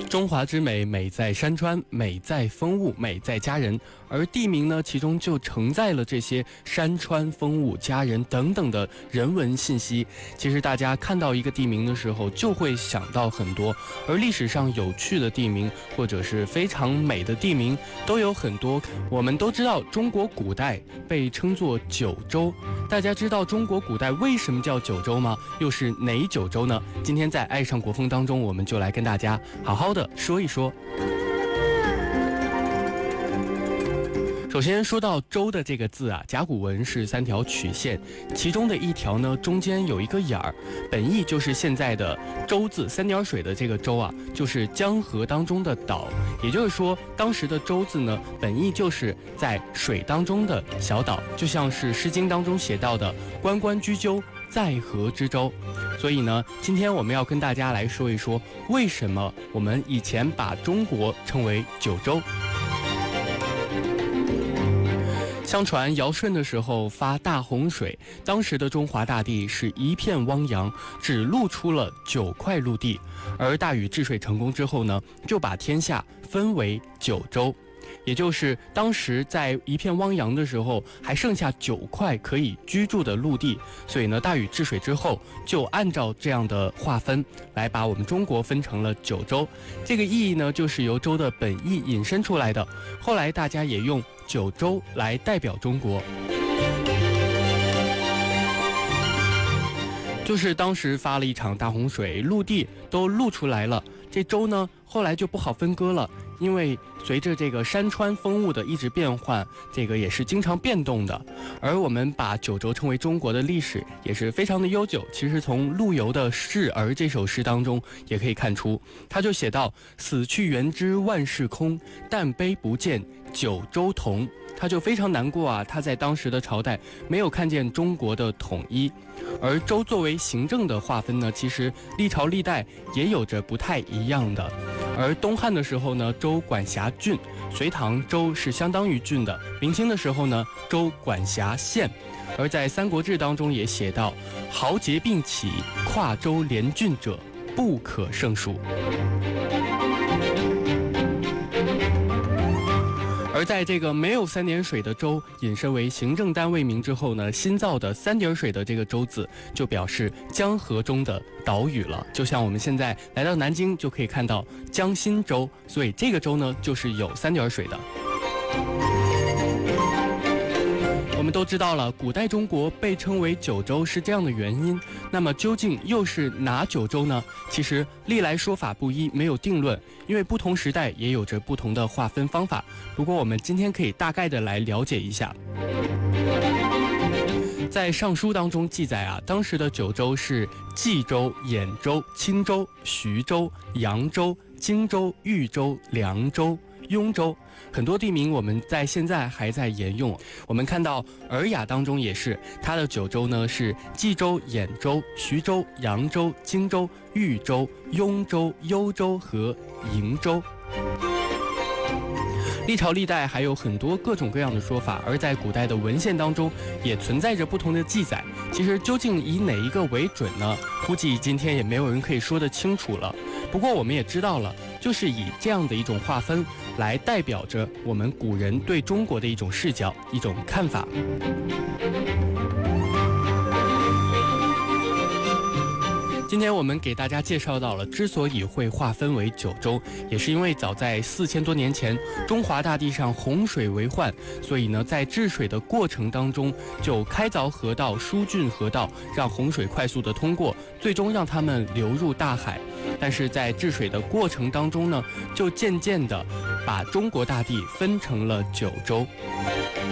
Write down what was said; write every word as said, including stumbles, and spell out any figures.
中华之美，美在山川，美在风物，美在佳人。而地名呢，其中就承载了这些山川、风物、佳人等等的人文信息。其实大家看到一个地名的时候，就会想到很多。而历史上有趣的地名，或者是非常美的地名，都有很多。我们都知道，中国古代被称作九州。大家知道中国古代为什么叫九州吗？又是哪九州呢？今天在爱上国风当中，我们就来跟大家好好的说一说。首先说到州的这个字啊，甲骨文是三条曲线，其中的一条呢中间有一个眼儿，本意就是现在的州字三点水的这个州啊，就是江河当中的岛，也就是说当时的州字呢，本意就是在水当中的小岛，就像是《诗经》当中写到的关关雎鸠，在河之洲。所以呢，今天我们要跟大家来说一说，为什么我们以前把中国称为九州。相传尧舜的时候发大洪水，当时的中华大地是一片汪洋，只露出了九块陆地。而大禹治水成功之后呢，就把天下分为九州，也就是当时在一片汪洋的时候，还剩下九块可以居住的陆地。所以呢，大禹治水之后，就按照这样的划分来把我们中国分成了九州。这个意义呢，就是由州的本意引申出来的。后来大家也用九州来代表中国，就是当时发了一场大洪水，陆地都露出来了，这州呢后来就不好分割了，因为随着这个山川风物的一直变换，这个也是经常变动的。而我们把九州称为中国的历史也是非常的悠久。其实从陆游的《示儿》这首诗当中也可以看出，他就写到：死去元知万事空，但悲不见九州同。他就非常难过啊，他在当时的朝代没有看见中国的统一。而州作为行政的划分呢，其实历朝历代也有着不太一样的。而东汉的时候呢，州管辖郡；隋唐州是相当于郡的；明清的时候呢，州管辖县。而在《三国志》当中也写到：豪杰并起，跨州连郡者，不可胜数。而在这个没有三点水的州引申为行政单位名之后呢，新造的三点水的这个州字就表示江河中的岛屿了。就像我们现在来到南京就可以看到江心洲，所以这个州呢就是有三点水的。我们都知道了，古代中国被称为九州是这样的原因。那么究竟又是哪九州呢？其实历来说法不一，没有定论，因为不同时代也有着不同的划分方法。不过我们今天可以大概的来了解一下。在《尚书》当中记载啊，当时的九州是冀州、兖州、青州、徐州、扬州、荆州、豫州、凉州、雍州，很多地名我们在现在还在沿用。我们看到《尔雅》当中也是，它的九州呢是冀州、兖州、徐州、扬州、荆州、豫州、雍州、幽州和瀛州。历朝历代还有很多各种各样的说法，而在古代的文献当中也存在着不同的记载。其实究竟以哪一个为准呢？估计今天也没有人可以说得清楚了。不过我们也知道了，就是以这样的一种划分来代表着我们古人对中国的一种视角、一种看法。今天我们给大家介绍到了，之所以会划分为九州，也是因为早在四千多年前，中华大地上洪水为患，所以呢，在治水的过程当中，就开凿河道、疏浚河道，让洪水快速的通过，最终让它们流入大海。但是在治水的过程当中呢，就渐渐的把中国大地分成了九州。